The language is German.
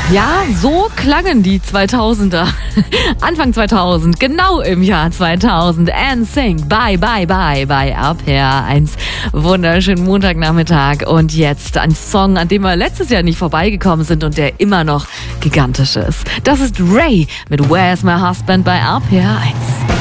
Ja, so klangen die 2000er. Anfang 2000, genau im Jahr 2000. NSYNC, Bye, Bye, Bye bei RPR1. Wunderschönen Montagnachmittag. Und jetzt ein Song, an dem wir letztes Jahr nicht vorbeigekommen sind und der immer noch gigantisch ist. Das ist Ray mit Where's My Husband bei RPR1.